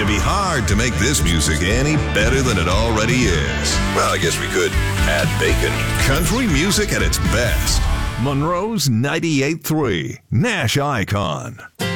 It'd be hard to make this music any better than it already is. Well, I guess we could add bacon. Country music at its best. Monroe's 98.3 Nash Icon.